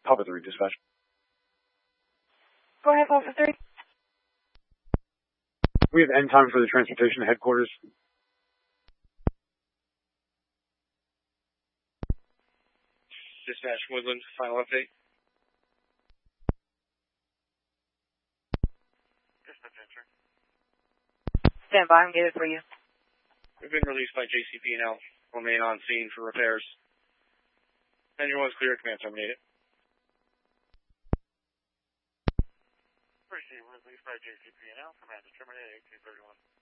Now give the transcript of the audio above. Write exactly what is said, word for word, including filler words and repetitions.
Papa three, dispatch. Go ahead, Papa three. We have end time for the transportation headquarters. Dispatch, Woodland, final update. Dispatch, answer. Stand by, I'm getting it for you. We've been released by J C P and L. Remain on scene for repairs. Engine one is clear, command terminated. Appreciate released by J C P and L. Command terminated, eighteen thirty-one.